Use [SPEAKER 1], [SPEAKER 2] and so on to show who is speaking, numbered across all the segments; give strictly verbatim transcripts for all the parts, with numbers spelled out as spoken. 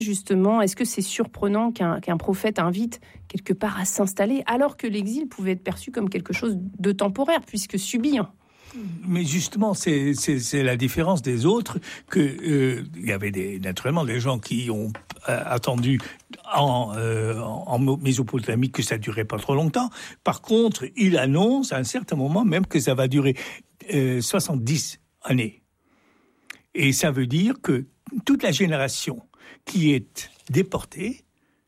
[SPEAKER 1] Justement, est-ce que c'est surprenant qu'un, qu'un prophète invite quelque part à s'installer, alors que l'exil pouvait être perçu comme quelque chose de temporaire, puisque subi, hein?
[SPEAKER 2] Mais justement, c'est, c'est, c'est la différence des autres, que euh, il y avait des, naturellement des gens qui ont euh, attendu en, euh, en Mésopotamie que ça durait pas trop longtemps. Par contre, il annonce à un certain moment même que ça va durer euh, soixante-dix années. Et ça veut dire que toute la génération qui est déportée,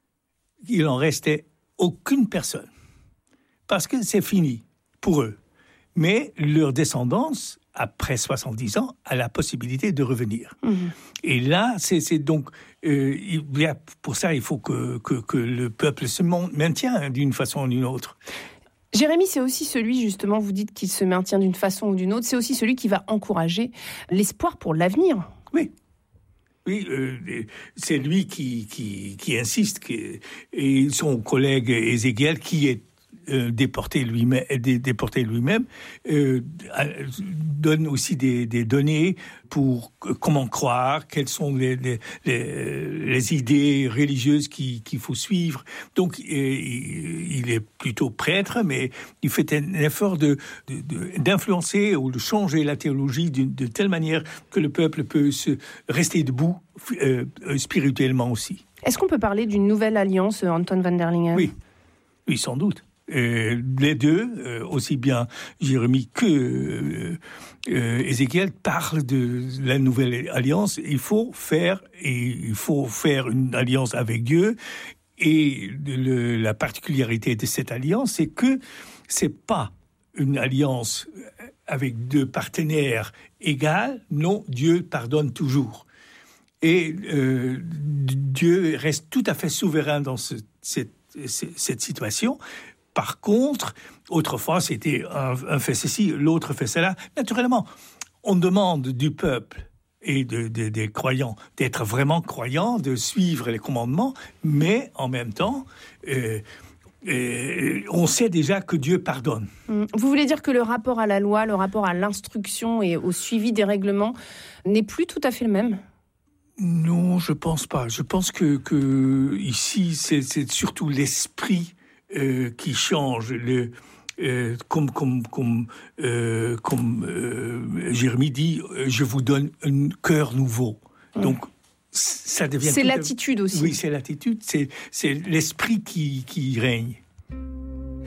[SPEAKER 2] il en restait aucune personne. Parce que c'est fini pour eux. Mais leur descendance, après soixante-dix ans, a la possibilité de revenir. Mmh. Et là, c'est, c'est donc... Euh, il y a, pour ça, il faut que, que, que le peuple se maintienne d'une façon ou d'une autre.
[SPEAKER 1] Jérémie, c'est aussi celui, justement, vous dites qu'il se maintient d'une façon ou d'une autre, c'est aussi celui qui va encourager l'espoir pour l'avenir.
[SPEAKER 2] Oui. Oui, euh, c'est lui qui, qui, qui insiste, qui, et son collègue Ézéchiel, qui est euh, déporté lui-même, dé, déporté lui-même euh, donne aussi des, des données pour euh, comment croire, quelles sont les, les, les, les idées religieuses qui, qu'il faut suivre. Donc, euh, il est plutôt prêtre, mais il fait un effort de, de, de, d'influencer ou de changer la théologie de, de telle manière que le peuple peut se rester debout euh, spirituellement aussi.
[SPEAKER 1] Est-ce qu'on peut parler d'une nouvelle alliance, Anton van der Lingen ?
[SPEAKER 2] Oui, oui, sans doute. Euh, les deux, euh, aussi bien Jérémie que euh, euh, Ézéchiel, parlent de la nouvelle alliance. Il faut faire, et il faut faire une alliance avec Dieu. Et le, la particularité de cette alliance, c'est que c'est pas une alliance avec deux partenaires égaux. Non, Dieu pardonne toujours. Et euh, Dieu reste tout à fait souverain dans ce, cette, cette situation. Par contre, autrefois, c'était un, un fait ceci, l'autre fait cela. Naturellement, on demande du peuple et de, de, des croyants d'être vraiment croyants, de suivre les commandements, mais en même temps, euh, euh, on sait déjà que Dieu pardonne.
[SPEAKER 1] Vous voulez dire que le rapport à la loi, le rapport à l'instruction et au suivi des règlements n'est plus tout à fait le même ?
[SPEAKER 2] Non, je pense pas. Je pense que, que ici, c'est, c'est surtout l'esprit Euh, qui change, le, euh, comme, comme, comme, euh, comme euh, Jérémie dit, je vous donne un cœur nouveau. Mmh. Donc, ça devient...
[SPEAKER 1] C'est l'attitude aussi.
[SPEAKER 2] Oui, c'est l'attitude, c'est, c'est l'esprit qui, qui règne.